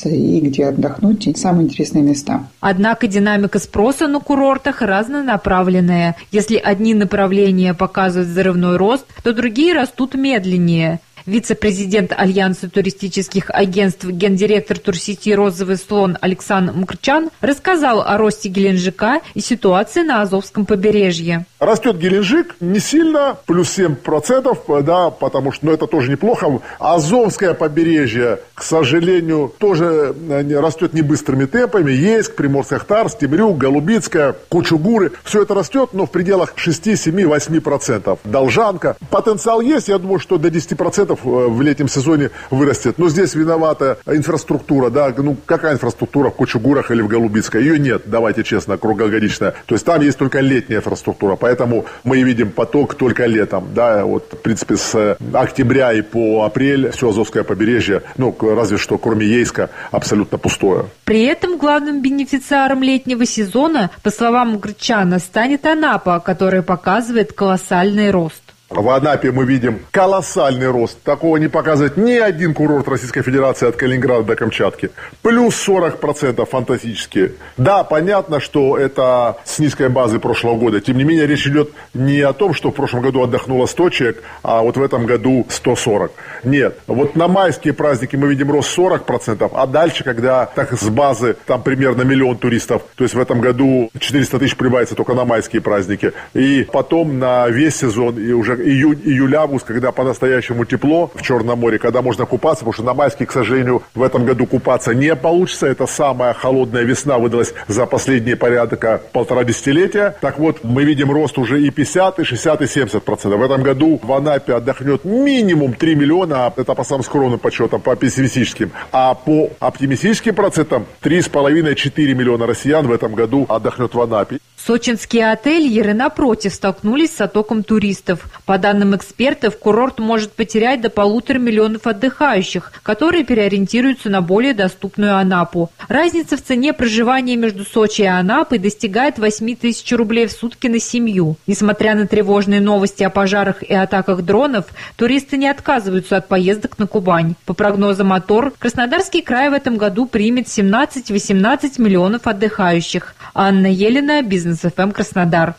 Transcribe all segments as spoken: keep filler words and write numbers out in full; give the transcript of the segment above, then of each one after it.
и где отдохнуть, и самые интересные места. Однако динамика спроса на курортах разнонаправленная. Если одни направления показывают взрывной рост, то другие растут медленнее. Вице-президент Альянса туристических агентств, гендиректор турсети «Розовый слон» Александр Мкрчан рассказал о росте Геленджика и ситуации на Азовском побережье. Растет Геленджик не сильно, плюс семь процентов, да, потому что ну, это тоже неплохо. Азовское побережье, к сожалению, тоже растет не быстрыми темпами. Ейск, Приморско-Ахтарск, Темрюк, Голубицкая, Кучугуры. Все это растет, но в пределах шесть, семь, восемь процентов. Должанка. Потенциал есть, я думаю, что до десяти процентов в летнем сезоне вырастет. Но здесь виновата инфраструктура, да, ну какая инфраструктура в Кучугурах или в Голубицкой? Ее нет, давайте честно, круглогодичная. То есть там есть только летняя инфраструктура, поэтому мы видим поток только летом, да, вот в принципе с октября и по апрель все Азовское побережье, ну разве что кроме Ейска, абсолютно пустое. При этом главным бенефициаром летнего сезона, по словам Мкрчана, станет Анапа, которая показывает колоссальный рост. В Анапе мы видим колоссальный рост. Такого не показывает ни один курорт Российской Федерации от Калининграда до Камчатки. Плюс сорок процентов фантастически. Да, понятно, что это с низкой базы прошлого года. Тем не менее, речь идет не о том, что в прошлом году отдохнуло сто человек, а вот в этом году сто сорок. Нет. Вот на майские праздники мы видим рост сорок процентов, а дальше, когда так с базы там примерно миллион туристов, то есть в этом году четыреста тысяч прибавится только на майские праздники. И потом на весь сезон и уже июнь, июль, август, когда по-настоящему тепло в Черном море, когда можно купаться, потому что на майские, к сожалению, в этом году купаться не получится. Это самая холодная весна выдалась за последние порядка полтора десятилетия. Так вот, мы видим рост уже и пятьдесят, и шестьдесят, и семьдесят процентов. В этом году в Анапе отдохнет минимум три миллиона, это по самым скромным подсчетам, по пессимистическим. А по оптимистическим процентам три с половиной - четыре миллиона россиян в этом году отдохнет в Анапе. Сочинские ательеры, напротив, столкнулись с оттоком туристов. По данным экспертов, курорт может потерять до полутора миллионов отдыхающих, которые переориентируются на более доступную Анапу. Разница в цене проживания между Сочи и Анапой достигает восемь тысяч рублей в сутки на семью. Несмотря на тревожные новости о пожарах и атаках дронов, туристы не отказываются от поездок на Кубань. По прогнозам АТОР, Краснодарский край в этом году примет семнадцать-восемнадцать миллионов отдыхающих. Анна Елена, Бизнес эф эм Краснодар.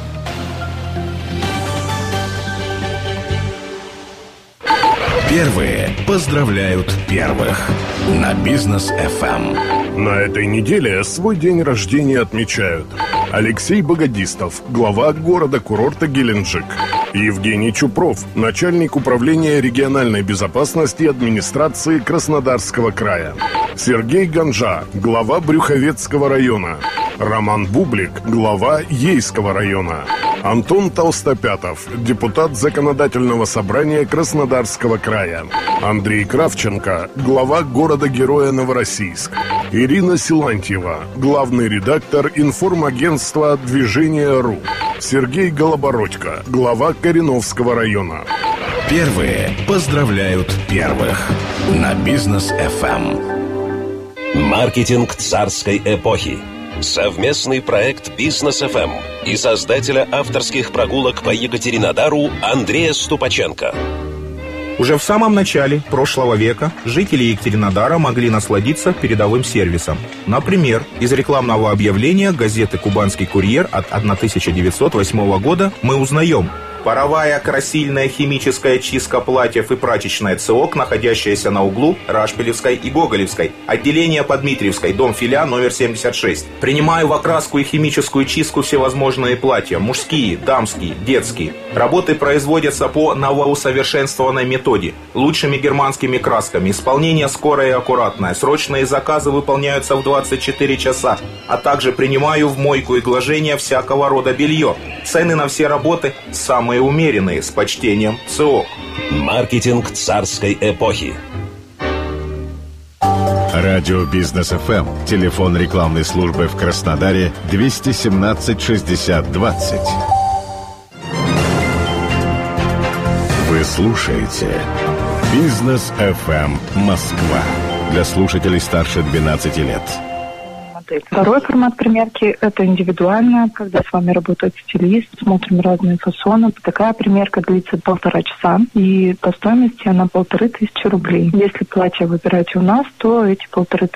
Первые поздравляют первых на Бизнес эф эм. На этой неделе свой день рождения отмечают Алексей Богодистов, глава города-курорта Геленджик, Евгений Чупров, начальник управления региональной безопасности администрации Краснодарского края, Сергей Ганжа, глава Брюховецкого района, Роман Бублик, глава Ейского района, Антон Толстопятов, депутат Законодательного собрания Краснодарского края, Андрей Кравченко, глава города-героя Новороссийск, Ирина Силантьева, главный редактор информагентства «Движение.ру», Сергей Голобородько, глава Кореновского района. Первые поздравляют первых на Бизнес эф эм. Маркетинг царской эпохи. Совместный проект Бизнес эф эм и создателя авторских прогулок по Екатеринодару Андрея Ступаченко. Уже в самом начале прошлого века жители Екатеринодара могли насладиться передовым сервисом. Например, из рекламного объявления газеты «Кубанский курьер» от тысяча девятьсот восьмого года мы узнаем: паровая, красильная, химическая чистка платьев и прачечная ЦОК, находящаяся на углу Рашпилевской и Гоголевской. Отделение по Дмитриевской, дом Филя, номер семьдесят шесть. Принимаю в окраску и химическую чистку всевозможные платья. Мужские, дамские, детские. Работы производятся по новоусовершенствованной методе. Лучшими германскими красками. Исполнение скорое и аккуратное. Срочные заказы выполняются в двадцать четыре часа. А также принимаю в мойку и глажение всякого рода белье. Цены на все работы самые Самые умеренные, с почтением ЦОК. Маркетинг царской эпохи. Радио Бизнес эф эм. Телефон рекламной службы в Краснодаре двести семнадцать шестьдесят двадцать. Вы слушаете Бизнес эф эм Москва. Для слушателей старше двенадцати лет. Второй формат примерки – это индивидуальная, когда с вами работает стилист, смотрим разные фасоны. Такая примерка длится полтора часа, и по стоимости она полторы тысячи рублей. Если платье выбираете у нас, то эти полторы